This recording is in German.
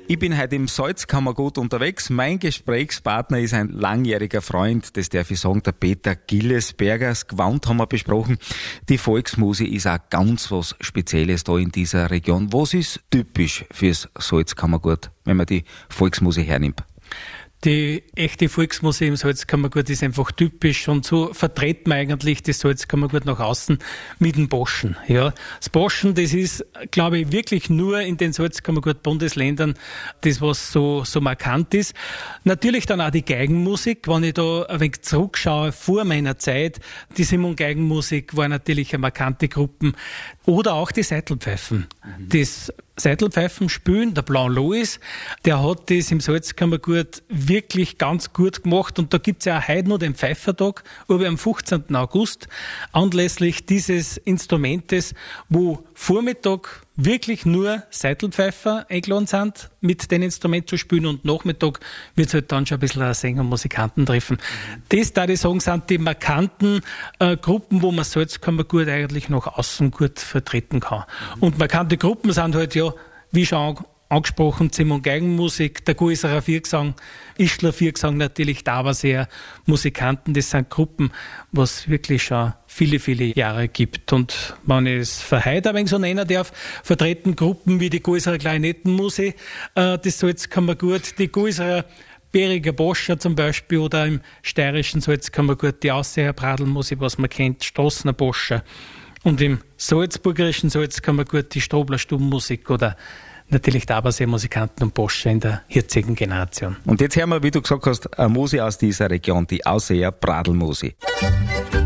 Ich bin heute im Salzkammergut unterwegs. Mein Gesprächspartner ist ein langjähriger Freund, das darf ich sagen, der Peter Gillesberger. Das Gewand haben wir besprochen. Die Volksmusik ist auch ganz was Spezielles da in dieser Region. Was ist typisch fürs Salzkammergut, wenn man die Volksmusik hernimmt? Die echte Volksmusik im Salzkammergut ist einfach typisch und so vertreten wir eigentlich das Salzkammergut nach außen mit dem Boschen. Ja, das Boschen, das ist, glaube ich, wirklich nur in den Salzkammergut-Bundesländern das, was so markant ist. Natürlich dann auch die Geigenmusik, wenn ich da ein wenig zurückschaue vor meiner Zeit, die Simon-Geigenmusik war natürlich eine markante Gruppe. Oder auch die Saitelpfeifen. Das Saitelpfeifen spielen, der Blanc Louis, der hat das im Salzkammergut wirklich ganz gut gemacht und da gibt's ja auch heute noch den Pfeifertag, aber am 15. August, anlässlich dieses Instrumentes, wo Vormittag wirklich nur Saitelpfeifer eingeladen sind, mit dem Instrument zu spielen und Nachmittag wird's halt dann schon ein bisschen Sänger und Musikanten treffen. Das, da ich sagen, sind die markanten Gruppen, wo man Salzkammergut eigentlich nach außen gut vertreten kann. Und markante Gruppen sind halt ja, wie schon angesprochen, Simon Geigenmusik, der Guiserer Viergesang, Ischler Viergesang natürlich, da war sehr Musikanten, das sind Gruppen, was wirklich schon viele, viele Jahre gibt. Und wenn ich es für heute ein wenig so nennen darf, vertreten Gruppen wie die Guiserer Klarinettenmusik, das Salzkammergut, die Guiserer Beriger Boscher zum Beispiel oder im steirischen Salzkammergut die Ausseher Bradelmusik, was man kennt, Straßner Boscher. Und im salzburgerischen Salzkammergut die Strobler Stubenmusik oder natürlich da aber sehr Musikanten und Boscher in der jetzigen Generation. Und jetzt hören wir, wie du gesagt hast, eine Musik aus dieser Region, die Ausseher Bradelmusik.